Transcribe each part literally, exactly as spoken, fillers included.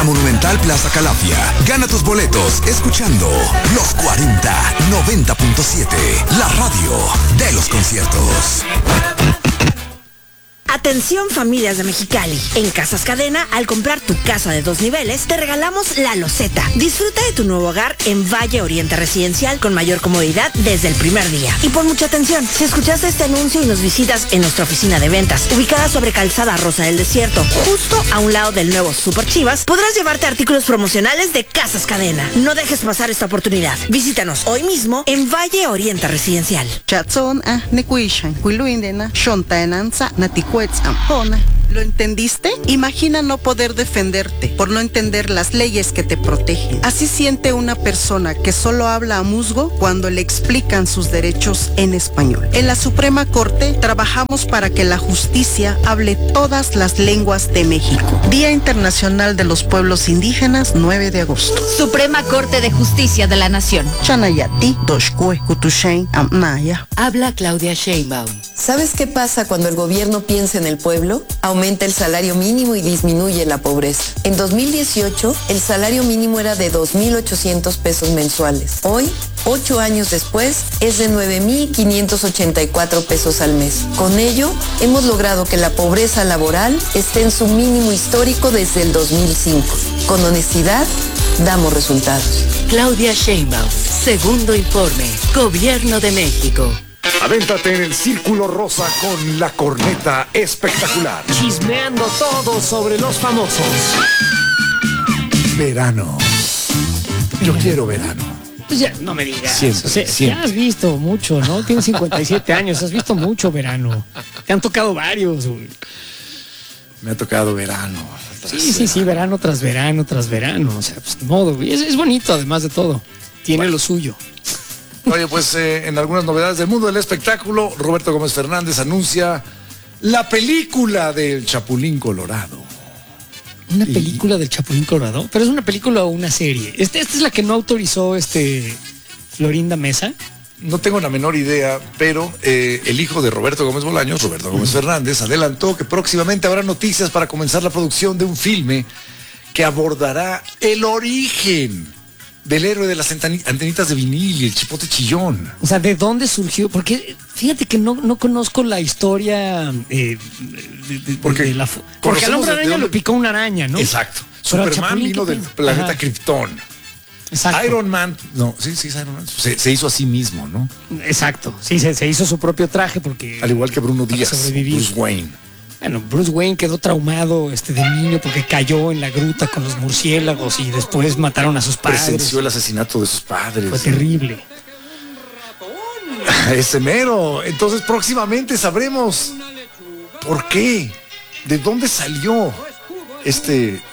Monumental Plaza Calafia. Gana tus boletos escuchando Los cuarenta noventa punto siete, la radio de los conciertos. Atención familias de Mexicali. En Casas Cadena, al comprar tu casa de dos niveles, te regalamos la loseta. Disfruta de tu nuevo hogar en Valle Oriente Residencial con mayor comodidad desde el primer día. Y pon mucha atención, si escuchaste este anuncio y nos visitas en nuestra oficina de ventas, ubicada sobre Calzada Rosa del Desierto, justo a un lado del nuevo Super Chivas, podrás llevarte artículos promocionales de Casas Cadena. No dejes pasar esta oportunidad. Visítanos hoy mismo en Valle Oriente Residencial. Chatson, ah, nekuishan, kuiluindena, shontaenanza, naticuetz, ampona. ¿Lo entendiste? Imagina no poder defenderte por no entender las leyes que te protegen. Así siente una persona que solo habla a musgo cuando le explican sus derechos en español. En la Suprema Corte trabajamos para que la justicia hable todas las lenguas de México. Día Internacional de los Pueblos Indígenas, nueve de agosto. Suprema Corte de Justicia de la Nación. Chanayati, Doshkue, Kutushain, Amnaya. Habla Claudia Sheinbaum. ¿Sabes qué pasa cuando el gobierno piensa en el pueblo? Aumenta el salario mínimo y disminuye la pobreza. En dos mil dieciocho, el salario mínimo era de dos mil ochocientos pesos mensuales. Hoy, ocho años después, es de nueve mil quinientos ochenta y cuatro pesos al mes. Con ello, hemos logrado que la pobreza laboral esté en su mínimo histórico desde el dos mil cinco. Con honestidad, damos resultados. Claudia Sheinbaum, segundo informe, Gobierno de México. Avéntate en el Círculo Rosa con la corneta espectacular. Chismeando todo sobre los famosos. Verano. Yo quiero verano. Pues ya, no me digas. Siempre, o sea, siempre. Ya has visto mucho, ¿no? Tienes cincuenta y siete años, has visto mucho verano. Te han tocado varios, güey. Me ha tocado verano. Sí, sí, verano. sí, verano tras verano, tras verano. O sea, pues de modo, güey. Es, es bonito, además de todo. Tiene bueno. lo suyo. Oye, pues eh, en algunas novedades del mundo del espectáculo, Roberto Gómez Fernández anuncia la película del Chapulín Colorado. ¿Una y... película del Chapulín Colorado? ¿Pero es una película o una serie? Este, esta es la que no autorizó este Florinda Mesa. No tengo la menor idea, pero eh, el hijo de Roberto Gómez Bolaños, Roberto Gómez Fernández, adelantó que próximamente habrá noticias para comenzar la producción de un filme que abordará el origen del héroe de las antenitas de vinil y el chipote chillón. O sea, ¿de dónde surgió? Porque fíjate que no, no conozco la historia eh, de, de, porque, de la... Porque al hombre araña lo picó una araña, ¿no? Exacto. Pero Superman vino del planeta Ajá. Krypton. Exacto. Iron Man, no, sí, sí, es Iron Man. Se, se hizo a sí mismo, ¿no? Exacto. Sí, se, se hizo su propio traje porque... Al igual que Bruno Díaz, Bruce Wayne. Bueno, Bruce Wayne quedó traumado este, de niño porque cayó en la gruta con los murciélagos y después mataron a sus padres. Presenció el asesinato de sus padres. Fue terrible. Ese mero. Entonces próximamente sabremos por qué, de dónde salió este...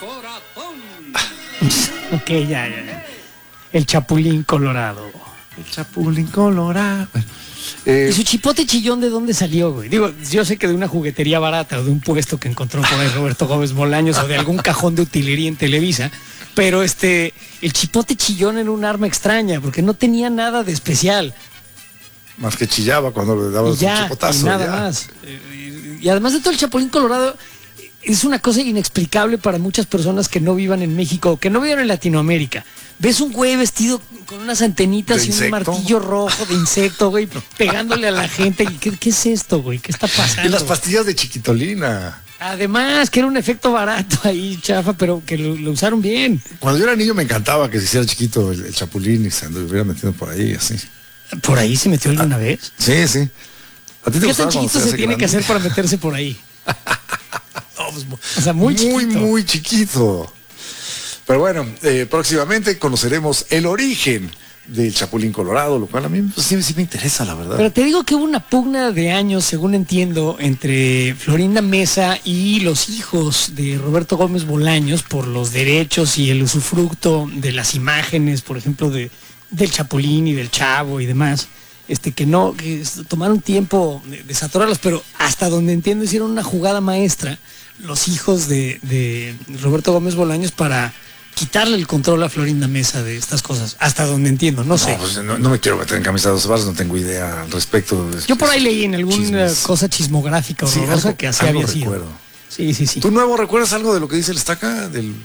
Ok, ya, ya, ya. El Chapulín Colorado. El Chapulín Colorado. Bueno. Eh, ¿Y su chipote chillón de dónde salió, güey? Digo, yo sé que de una juguetería barata o de un puesto que encontró por ahí Roberto Gómez Bolaños o de algún cajón de utilería en Televisa, pero este, el chipote chillón era un arma extraña porque no tenía nada de especial. Más que chillaba cuando le daba su chipotazo. Y nada ya. más. Y además de todo, el Chapulín Colorado es una cosa inexplicable para muchas personas que no vivan en México o que no vivan en Latinoamérica. Ves un güey vestido con unas antenitas y un martillo rojo de insecto, güey, pegándole a la gente. ¿Qué, qué es esto, güey? ¿Qué está pasando? Y las pastillas de chiquitolina. Además, que era un efecto barato ahí, chafa, pero que lo, lo usaron bien. Cuando yo era niño me encantaba que se hiciera chiquito el, el Chapulín y se anduviera metiendo por ahí, así. ¿Por ahí se metió alguna ah, vez? Sí, sí. ¿A ti te ¿Qué tan chiquito se, se tiene grande? que hacer para meterse por ahí? No, pues, o sea, muy, muy chiquito. Muy chiquito. Pero bueno, eh, próximamente conoceremos el origen del Chapulín Colorado, lo cual a mí pues, sí, sí me interesa, la verdad. Pero te digo que hubo una pugna de años, según entiendo, entre Florinda Mesa y los hijos de Roberto Gómez Bolaños por los derechos y el usufructo de las imágenes, por ejemplo, de, del Chapulín y del Chavo y demás. Este, que no, que tomaron tiempo de, de saturarlos, pero hasta donde entiendo hicieron una jugada maestra los hijos de, de Roberto Gómez Bolaños para quitarle el control a Florinda Mesa de estas cosas, hasta donde entiendo, no, no sé. Pues no, no me quiero meter en camisa de dos varas, no tengo idea al respecto. Yo por ahí leí en alguna chismes. cosa chismográfica o sí, cosa que así había sido. Sí, sí, sí. ¿Tú nuevo recuerdas algo de lo que dice el Estaca del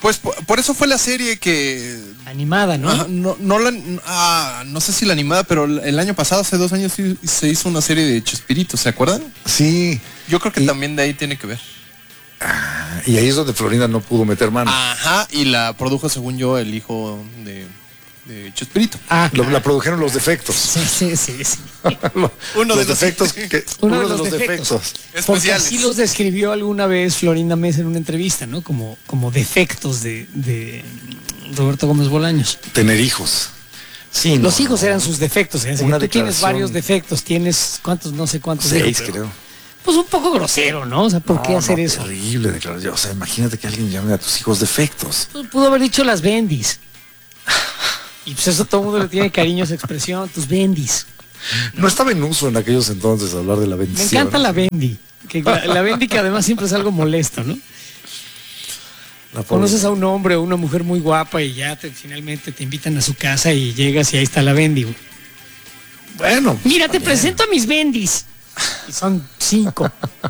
Pues por, por eso fue la serie que... Animada, ¿no? Ah, no, no, la, ah, no sé si la animada, pero el año pasado, hace dos años, sí, se hizo una serie de Chespirito, ¿se acuerdan? Sí. Yo creo que y, también de ahí tiene que ver. Ah, y ahí es donde Florinda no pudo meter mano. Ajá, y la produjo, según yo, el hijo de, de Chespirito. Ah, Lo, la produjeron Los Defectos. Sí, sí, sí. sí. uno de los defectos. Que, uno, uno de los, de los defectos. defectos. Porque así los describió alguna vez Florinda Mesa en una entrevista, ¿no? Como, como defectos de, de Roberto Gómez Bolaños. Tener hijos. Sí, los no, hijos no. eran sus defectos. ¿eh? Tú tienes varios defectos, tienes, ¿cuántos? No sé cuántos. Seis, pero, creo. Pues un poco grosero, ¿no? O sea, ¿por no, qué hacer no, eso? Terrible declaración. O sea, imagínate que alguien llame a tus hijos defectos. Pues pudo haber dicho las bendis. Y pues eso todo el mundo le tiene cariño a esa expresión, tus bendis. No, no estaba en uso en aquellos entonces hablar de la bendición. Me encanta la bendi. Que la, la bendi que además siempre es algo molesto, ¿no? Conoces a un hombre o una mujer muy guapa y ya te, finalmente te invitan a su casa y llegas y ahí está la bendi. Bueno. Mira, te presento a mis bendis. Y son cinco.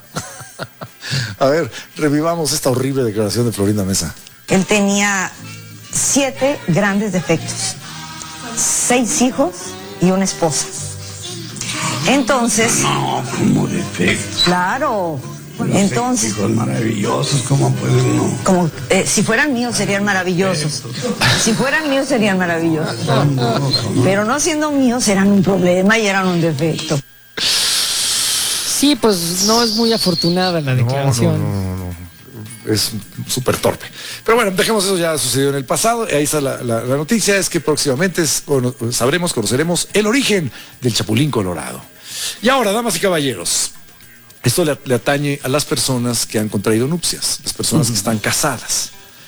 A ver, revivamos esta horrible declaración de Florinda Mesa. Él tenía siete grandes defectos, seis hijos y una esposa. Entonces... No, como defectos. Claro. Entonces... Hijos maravillosos, ¿cómo pueden no? Como, eh, si fueran míos serían maravillosos. Si fueran míos serían maravillosos. Pero no siendo míos eran un problema y eran un defecto. Sí, pues no es muy afortunada la declaración. No, no, no, no. Es súper torpe. Pero bueno, dejemos eso, ya sucedió en el pasado. Ahí está la, la, la noticia, es que próximamente es, bueno, sabremos, conoceremos el origen del Chapulín Colorado. Y ahora, damas y caballeros, esto le, le atañe a las personas que han contraído nupcias, las personas uh-huh. que están casadas.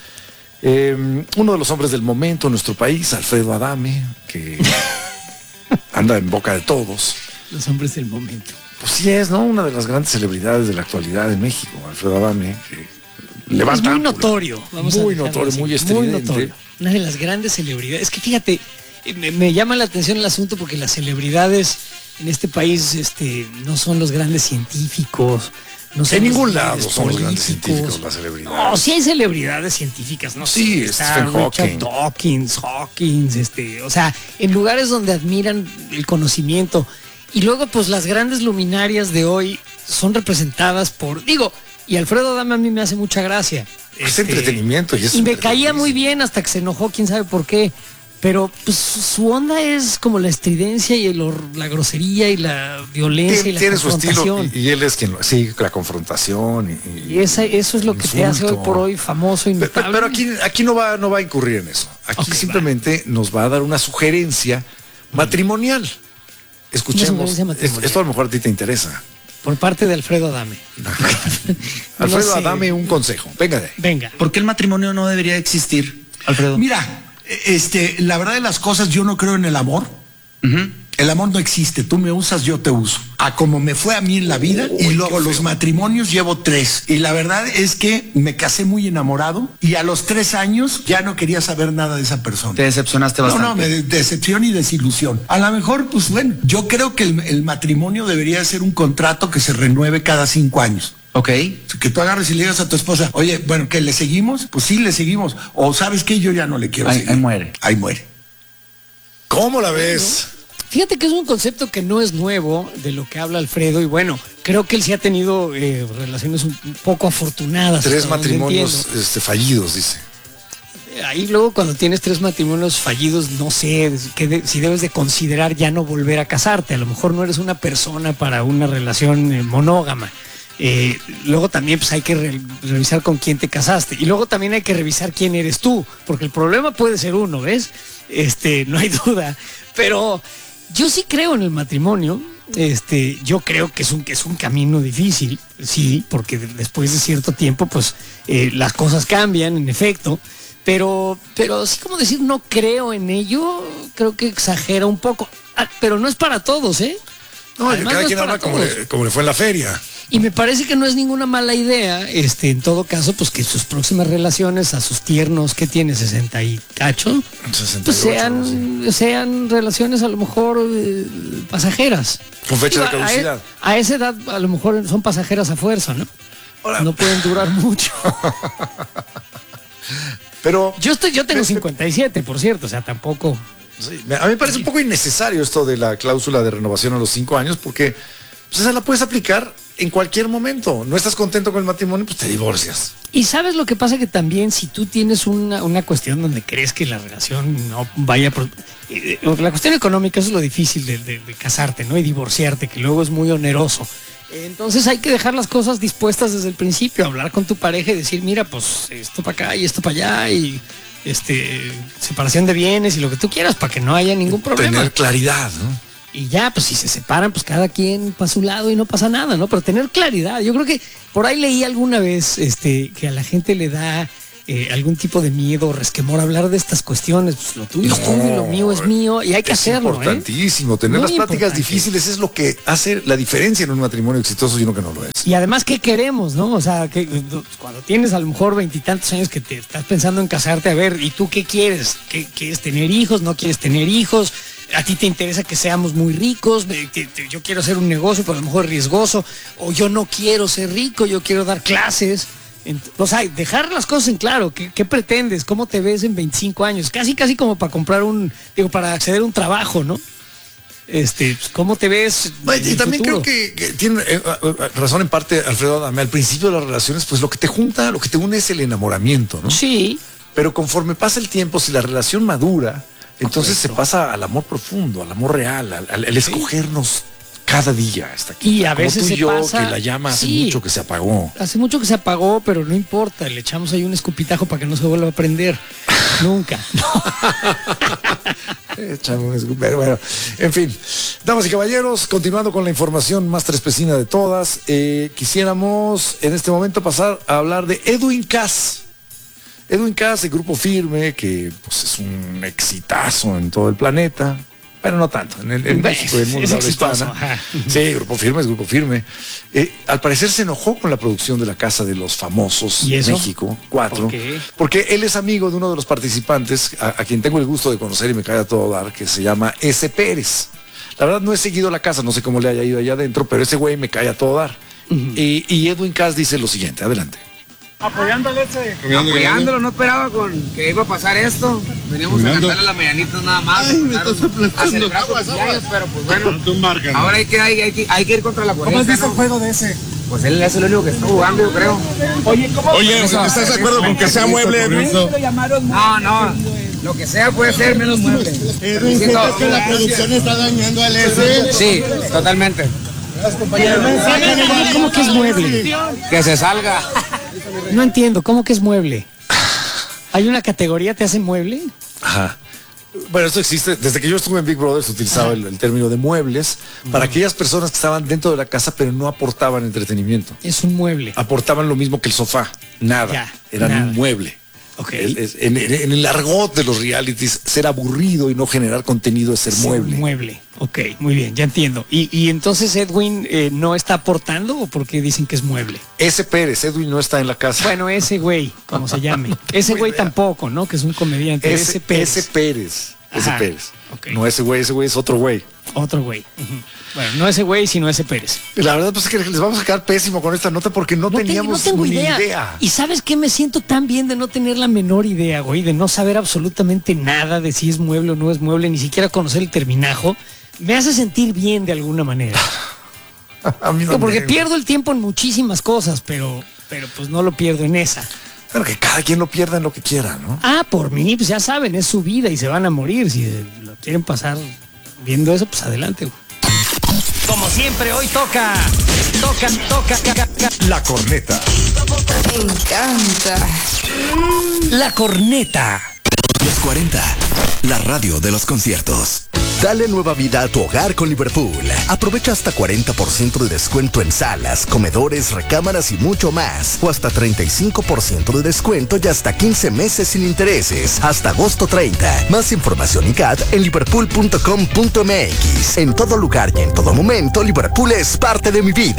Eh, uno de los hombres del momento en nuestro país, Alfredo Adame, que anda en boca de todos. Los hombres del momento. Pues sí es, ¿no? Una de las grandes celebridades de la actualidad en México, Alfredo Adame, que levanta... Es muy notorio. Vamos muy a notorio, así, muy estridente. Muy notorio. Una de las grandes celebridades. Es que fíjate, me, me llama la atención el asunto porque las celebridades en este país este, no son los grandes científicos. No en ningún lado son los grandes científicos las celebridades. No, sí hay celebridades científicas, ¿no? Sí, está Richard Dawkins, Hawkins, este, o sea, en lugares donde admiran el conocimiento. Y luego, pues, las grandes luminarias de hoy son representadas por, digo, y Alfredo Adame a mí me hace mucha gracia. Es este, entretenimiento. Y, es y me caía muy bien hasta que se enojó, quién sabe por qué. Pero, pues, su onda es como la estridencia y el, la grosería y la violencia tiene, y la tiene confrontación. su estilo y, y él es quien lo, sí, la confrontación. Y, y esa, eso es lo que insulto. Te hace hoy por hoy famoso y notable. Pero, pero aquí, aquí no, va, no va a incurrir en eso. Aquí okay, simplemente va. nos va a dar una sugerencia matrimonial. Escuchemos, esto a lo mejor a ti te interesa. Por parte de Alfredo Adame. Alfredo no sé. Adame, un consejo. Venga de. Venga. ¿Por qué el matrimonio no debería existir, Alfredo? Mira, este, la verdad de las cosas, yo no creo en el amor. Uh-huh. El amor no existe, tú me usas, yo te uso. A como me fue a mí en la vida. Uy, y luego los matrimonios llevo tres. Y la verdad es que me casé muy enamorado y a los tres años ya no quería saber nada de esa persona. Te decepcionaste bastante. No, no, me de decepción y desilusión. A lo mejor, pues bueno, yo creo que el, el matrimonio debería ser un contrato que se renueve cada cinco años. Ok. Que tú agarres y le digas a tu esposa, oye, bueno, ¿que le seguimos? Pues sí, le seguimos. O ¿sabes qué? Yo ya no le quiero ahí, seguir. Ahí muere. Ahí muere. ¿Cómo la ves? Fíjate que es un concepto que no es nuevo de lo que habla Alfredo y bueno, creo que él sí ha tenido eh, relaciones un poco afortunadas. Tres matrimonios este, fallidos, dice. Ahí luego cuando tienes tres matrimonios fallidos, no sé que de, si debes de considerar ya no volver a casarte. A lo mejor no eres una persona para una relación eh, monógama. Eh, luego también pues hay que re revisar con quién te casaste. Y luego también hay que revisar quién eres tú. Porque el problema puede ser uno, ¿ves? Este, no hay duda. Pero... yo sí creo en el matrimonio, este, yo creo que es un, que es un camino difícil, sí, porque después de cierto tiempo, pues, eh, las cosas cambian, en efecto, pero, pero así como decir no creo en ello, creo que exagera un poco, ah, pero no es para todos, ¿eh? No, Además, cada no quien habla como le, como le fue en la feria. Y me parece que no es ninguna mala idea, este, en todo caso, pues que sus próximas relaciones a sus tiernos, ¿qué tiene? sesenta y cacho, sesenta y ocho, pues sean, sí. sean relaciones a lo mejor eh, pasajeras. Con fecha de caducidad. A, a esa edad a lo mejor son pasajeras a fuerza, ¿no? Hola. No pueden durar mucho. Pero yo estoy, yo tengo cincuenta y siete, por cierto, o sea, tampoco. Sí, a mí me parece un poco innecesario esto de la cláusula de renovación a los cinco años, porque pues, esa la puedes aplicar en cualquier momento. No estás contento con el matrimonio, pues te divorcias. Y sabes lo que pasa, que también si tú tienes una, una cuestión donde crees que la relación no vaya por, eh, la cuestión económica, eso es lo difícil de, de, de casarte, ¿no? Y divorciarte, que luego es muy oneroso. Entonces hay que dejar las cosas dispuestas desde el principio, hablar con tu pareja y decir, mira, pues esto para acá y esto para allá, y este separación de bienes y lo que tú quieras, para que no haya ningún problema. Tener claridad, ¿no? Y ya, pues si se separan, pues cada quien para su lado y no pasa nada, ¿no? Pero tener claridad. Yo creo que por ahí leí alguna vez este, que a la gente le da eh, algún tipo de miedo o resquemor hablar de estas cuestiones. Pues lo tuyo no, es tuyo y lo mío es mío, y hay que es hacerlo. Es importantísimo. ¿eh? Tener Muy las pláticas importante. difíciles es lo que hace la diferencia en un matrimonio exitoso y uno que no lo es. Y además, ¿qué queremos, no? O sea, que cuando tienes a lo mejor veintitantos años que te estás pensando en casarte, a ver, ¿y tú qué quieres? ¿Qué, ¿Quieres tener hijos? ¿No quieres tener hijos? ¿A ti te interesa que seamos muy ricos? Yo quiero hacer un negocio, pero a lo mejor riesgoso. O yo no quiero ser rico, yo quiero dar clases. O sea, dejar las cosas en claro. ¿Qué, qué pretendes? ¿Cómo te ves en veinticinco años? Casi, casi como para comprar un, digo, para acceder a un trabajo, ¿no? Este, ¿cómo te ves? Y también futuro? Creo que, que tiene eh, razón en parte, Alfredo Adame. Al principio de las relaciones, pues lo que te junta, lo que te une es el enamoramiento, ¿no? Sí. Pero conforme pasa el tiempo, si la relación madura, entonces Correcto. se pasa al amor profundo, al amor real, al, al, al escogernos cada día hasta aquí. Y a Como veces tú y se yo, pasa, que la llama hace sí, mucho que se apagó. Hace mucho que se apagó, pero no importa, le echamos ahí un escupitajo para que no se vuelva a prender. Nunca. Echamos un escupitajo. Bueno, en fin, damas y caballeros, continuando con la información más trespecina de todas, eh, quisiéramos en este momento pasar a hablar de Edwin Cass. Edwin Cass, el Grupo Firme, que pues, es un exitazo en todo el planeta, pero no tanto, en, el, en México y el mundo de habla hispana. Sí, Grupo Firme es Grupo Firme. Eh, al parecer se enojó con la producción de La Casa de los Famosos ¿Y eso? México cuatro, ¿Por qué? Porque él es amigo de uno de los participantes, a, a quien tengo el gusto de conocer y me cae a todo dar, que se llama S. Pérez. La verdad no he seguido La Casa, no sé cómo le haya ido allá adentro, pero ese güey me cae a todo dar. Uh-huh. y, y Edwin Cass dice lo siguiente, adelante. Apoyándole ese. Apoyándolo, no esperaba con que iba a pasar esto. Veníamos a cantarle las mañanitas nada más. Ay, a celebrar sus cumpleaños, pero pues bueno. Ahora hay que, hay, hay, que, hay que ir contra la corriente. ¿Cómo has visto ¿no? el juego de ese? Pues él es el único que está jugando, yo creo. Oye, ¿cómo? Oye, ¿estás de acuerdo con que sea mueble? No, no. Lo que sea puede ser menos mueble. ¿Sientes que la producción está dañando al S? Sí, totalmente. ¿Cómo que es mueble? Que se salga. No entiendo, ¿cómo que es mueble? ¿Hay una categoría, te hacen mueble? Ajá. Bueno, esto existe, desde que yo estuve en Big Brother se utilizaba el, el término de muebles para aquellas personas que estaban dentro de la casa pero no aportaban entretenimiento. Es un mueble. Aportaban lo mismo que el sofá, nada, ya, eran nada. un mueble. Okay. El, es, en, en el argot de los realities, ser aburrido y no generar contenido es ser sí, mueble. Mueble, ok, muy bien, ya entiendo. ¿Y, y entonces Edwin eh, no está aportando o por qué dicen que es mueble? Ese Pérez, Edwin no está en la casa. Bueno, ese güey, como se llame. Ese güey tampoco, ¿no? Que es un comediante. Ese, ese Pérez. Ese Pérez. Ese Ajá, Pérez. Okay. No ese güey, ese güey es otro güey. Otro güey. Uh-huh. Bueno, no ese güey, sino ese Pérez. La verdad pues es que les vamos a quedar pésimo con esta nota porque no, no teníamos te, no tengo ni idea. idea. Y ¿sabes qué? Me siento tan bien de no tener la menor idea, güey, de no saber absolutamente nada de si es mueble o no es mueble, ni siquiera conocer el terminajo. Me hace sentir bien de alguna manera. A mí no porque me... pierdo el tiempo en muchísimas cosas, pero, pero pues no lo pierdo en esa. Pero que cada quien lo pierda en lo que quiera, ¿no? Ah, por mí, pues ya saben, es su vida y se van a morir. Si lo quieren pasar viendo eso, pues adelante. Como siempre, hoy toca, toca, toca, toca. La corneta. Me encanta. La corneta. Los cuarenta, la radio de los conciertos. Dale nueva vida a tu hogar con Liverpool. Aprovecha hasta cuarenta por ciento de descuento en salas, comedores, recámaras y mucho más. O hasta treinta y cinco por ciento de descuento y hasta quince meses sin intereses. Hasta agosto treinta. Más información y C A D en liverpool punto com punto m x. En todo lugar y en todo momento, Liverpool es parte de mi vida.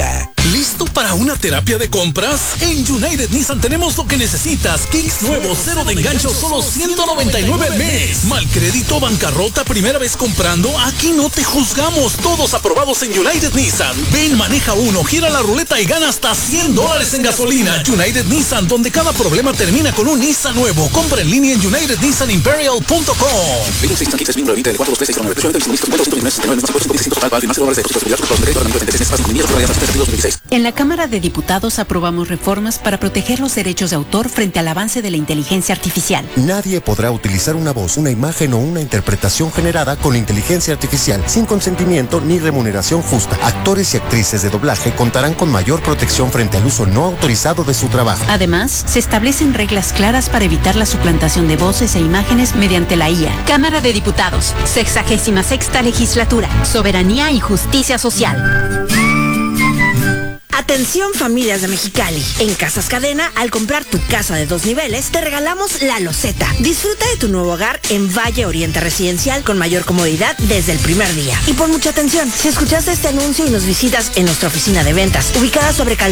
¿Listo para una terapia de compras? En United Nissan tenemos lo que necesitas. Kicks nuevos, cero de engancho, solo ciento noventa y nueve al mes. Mal crédito, bancarrota, primera vez comprando. Aquí no te juzgamos. Todos aprobados en United Nissan. Ven, maneja uno, gira la ruleta y gana hasta cien dólares en gasolina. United Nissan, donde cada problema termina con un Nissan nuevo. Compra en línea en united nissan imperial punto com. En la Cámara de Diputados aprobamos reformas para proteger los derechos de autor frente al avance de la inteligencia artificial. Nadie podrá utilizar una voz, una imagen o una interpretación generada con inteligencia artificial sin consentimiento ni remuneración justa. Actores y actrices de doblaje contarán con mayor protección frente al uso no autorizado de su trabajo. Además, se establecen reglas claras para evitar la suplantación de voces e imágenes mediante la I A. Cámara de Diputados, sexagésima sexta legislatura, soberanía y justicia social. Atención familias de Mexicali. En Casas Cadena, al comprar tu casa de dos niveles, te regalamos la loseta. Disfruta de tu nuevo hogar en Valle Oriente Residencial con mayor comodidad desde el primer día. Y por mucha atención, si escuchaste este anuncio y nos visitas en nuestra oficina de ventas, ubicada sobre Cal